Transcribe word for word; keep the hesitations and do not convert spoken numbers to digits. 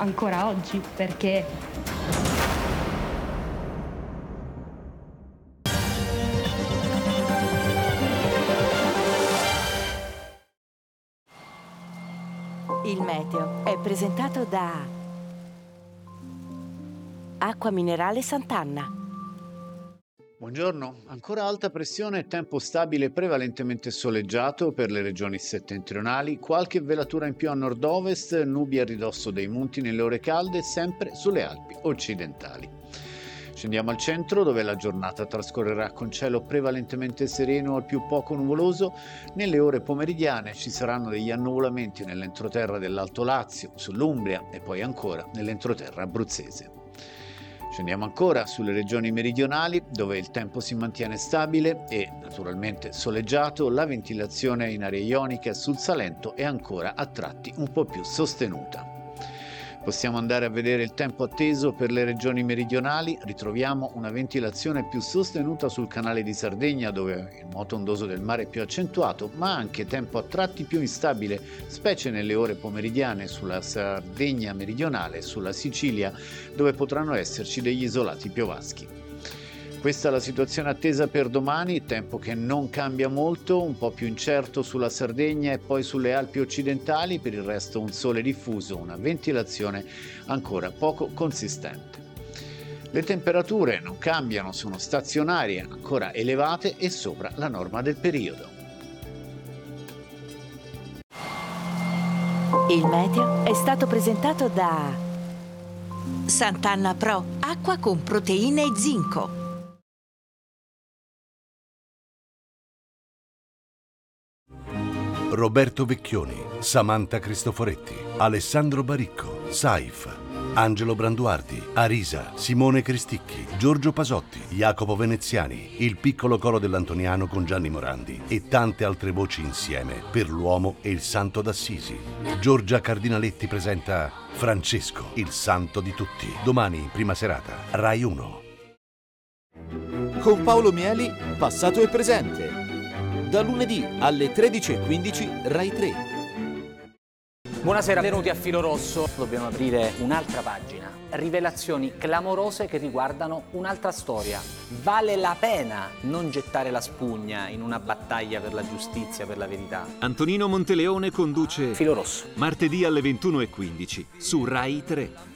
ancora oggi, perché il meteo è presentato da Acqua Minerale Sant'Anna. Buongiorno, ancora alta pressione e tempo stabile prevalentemente soleggiato per le regioni settentrionali, qualche velatura in più a nord-ovest, nubi a ridosso dei monti nelle ore calde, sempre sulle Alpi occidentali. Scendiamo al centro, dove la giornata trascorrerà con cielo prevalentemente sereno al più poco nuvoloso. Nelle ore pomeridiane ci saranno degli annuvolamenti nell'entroterra dell'Alto Lazio, sull'Umbria e poi ancora nell'entroterra abruzzese. Scendiamo ancora sulle regioni meridionali, dove il tempo si mantiene stabile e naturalmente soleggiato. La ventilazione in area ionica e sul Salento è ancora a tratti un po' più sostenuta. Possiamo andare a vedere il tempo atteso per le regioni meridionali. Ritroviamo una ventilazione più sostenuta sul canale di Sardegna, dove il moto ondoso del mare è più accentuato, ma anche tempo a tratti più instabile, specie nelle ore pomeridiane sulla Sardegna meridionale e sulla Sicilia, dove potranno esserci degli isolati piovaschi. Questa è la situazione attesa per domani, tempo che non cambia molto, un po' più incerto sulla Sardegna e poi sulle Alpi occidentali, per il resto un sole diffuso, una ventilazione ancora poco consistente. Le temperature non cambiano, sono stazionarie, ancora elevate e sopra la norma del periodo. Il meteo è stato presentato da Sant'Anna Pro, acqua con proteine e zinco. Roberto Vecchioni, Samantha Cristoforetti, Alessandro Baricco, Saif, Angelo Branduardi, Arisa, Simone Cristicchi, Giorgio Pasotti, Jacopo Veneziani, il piccolo coro dell'Antoniano con Gianni Morandi e tante altre voci insieme per l'uomo e il santo d'Assisi. Giorgia Cardinaletti presenta Francesco, il santo di tutti. Domani, prima serata, Rai uno. Con Paolo Mieli, passato e presente. Da lunedì alle tredici e quindici, Rai tre. Buonasera, benvenuti a Filo Rosso. Dobbiamo aprire un'altra pagina. Rivelazioni clamorose che riguardano un'altra storia. Vale la pena non gettare la spugna in una battaglia per la giustizia, per la verità. Antonino Monteleone conduce Filo Rosso. martedì alle ventuno e quindici su Rai tre.